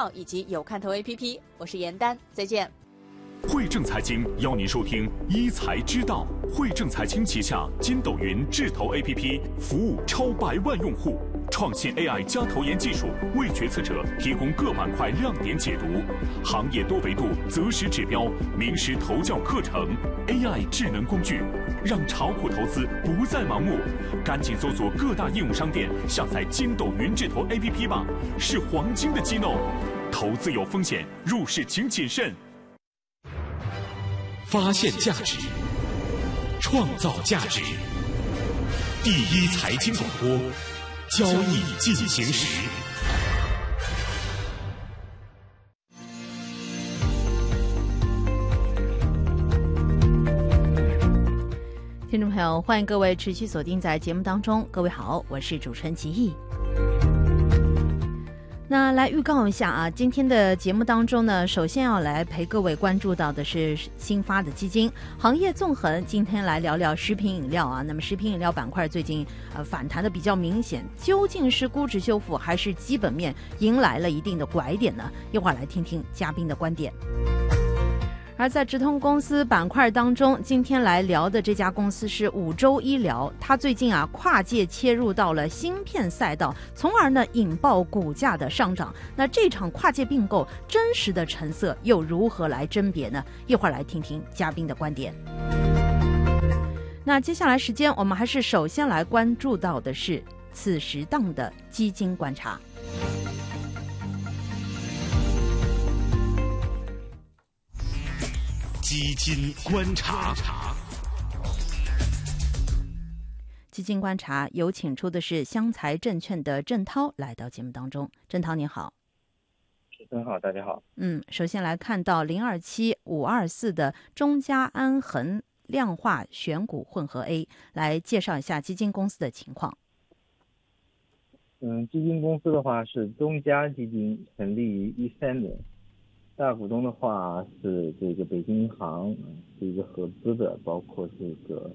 号以及有看头 APP。我是严丹，再见。 汇正财经邀您收听一财之道。汇正财经旗下筋斗云智投 APP 服务超100万用户，创新 AI 加投研技术，为决策者提供各板块亮点解读，行业多维度择时指标，名师投教课程 ，AI 智能工具，让炒股投资不再盲目。赶紧搜索各大应用商店，下载筋斗云智投 APP 吧，是黄金的机弄。投资有风险，入市请谨慎。 发现价值，创造价值。第一财经广播，交易进行时。 听众朋友，欢迎各位持续锁定在节目当中。各位好，我是主持人吉毅。那来预告一下啊，今天的节目当中呢，首先要来陪各位关注到的是新发的基金行业纵横。今天来聊聊食品饮料啊，那么食品饮料板块最近反弹的比较明显，究竟是估值修复还是基本面迎来了一定的拐点呢？一会儿来听听嘉宾的观点。而在直通公司板块当中，今天来聊的这家公司是五洲医疗，它最近跨界切入到了芯片赛道，从而呢引爆股价的上涨。那这场跨界并购真实的成色又如何来甄别呢？一会儿来听听嘉宾的观点。那接下来时间我们还是首先来关注到的是此时档的基金观察。 基金观察， 基金观察有请出的是湘财证券的郑涛来到节目当中。郑涛你好。 主持人好，大家好。 首先来看到027524的中嘉安恒量化选股混合 A， 来介绍一下基金公司的情况。 基金公司的话是中嘉基金，成立于2013年。大股东的话是这个北京银行，是一个合资的，包括这个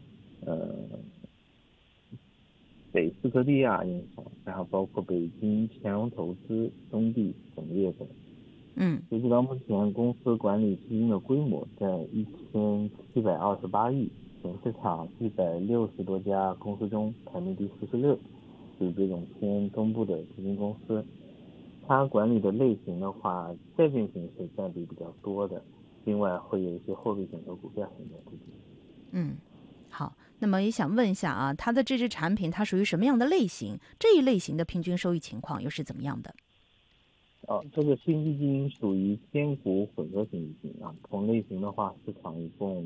北斯科蒂亚银行，然后包括北京乾隆投资、中地等业等。截止到目前，公司管理基金的规模在1728亿，全市场160多家公司中排名第46，是这种偏中部的基金公司。它管理的类型的话，债券型是占比比较多的，另外会有一些货币型和股票型的基金。 好，那么也想问一下啊，它的这支产品它属于什么样的类型？这一类型的平均收益情况又是怎么样的？ 这个新基金属于偏股混合型基金啊，同类型的话，市场一共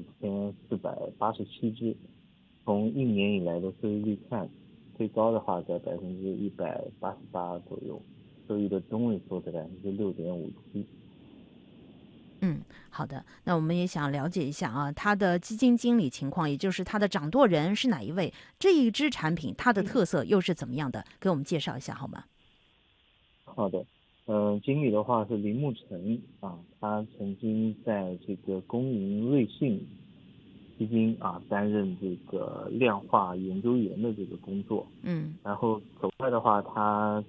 5487只，从1年以来的收益率看，最高的话在188%左右。收益的中位数在6.57%。 好的，那我们也想了解一下啊，它的基金经理情况，也就是它的掌舵人是哪一位？这一支产品它的特色又是怎么样的？给我们介绍一下好吗？ 好的，经理的话是林木成啊，他曾经在这个工银瑞信基金担任这个量化研究员的这个工作。然后此外的话，他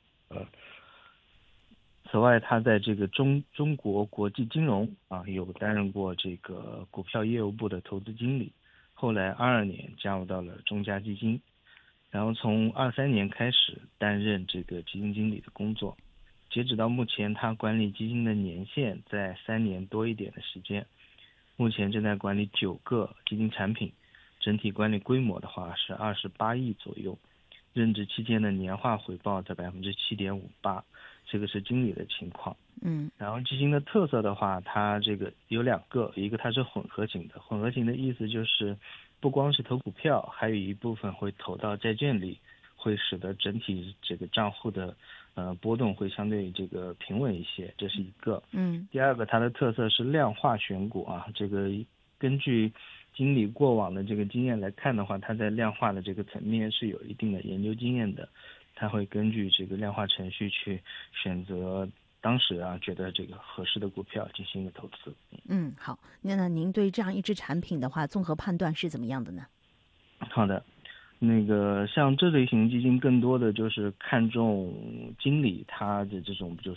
在这个中国国际金融有担任过这个股票业务部的投资经理，后来22年加入到了中嘉基金，然后从23年开始担任这个基金经理的工作。截止到目前，他管理基金的年限在3年多一点的时间，目前正在管理9个基金产品，整体管理规模的话是28亿左右，任职期间的年化回报在7.58%，这个是经理的情况。然后基金的特色的话，它这个有2个，一个它是混合型的，混合型的意思就是不光是投股票，还有一部分会投到债券里，会使得整体这个账户的波动会相对这个平稳一些，这是一个。第二个，它的特色是量化选股这个根据经理过往的这个经验来看的话，他在量化的这个层面是有一定的研究经验的，他会根据这个量化程序去选择当时觉得这个合适的股票进行一个投资。 好，那您对这样一支产品的话，综合判断是怎么样的呢？ 好的，像这类型基金更多的就是看重经理他的这种